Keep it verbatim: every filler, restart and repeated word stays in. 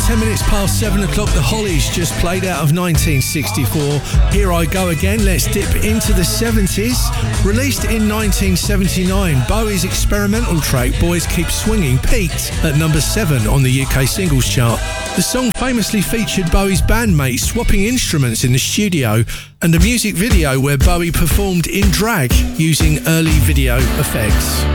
ten minutes past seven o'clock, the Hollies just played out of nineteen sixty-four. Here I Go Again, let's dip into the seventies. Released in nineteen seventy-nine, Bowie's experimental track Boys Keep Swinging peaked at number seven on the U K singles chart. The song famously featured Bowie's bandmates swapping instruments in the studio and a music video where Bowie performed in drag using early video effects.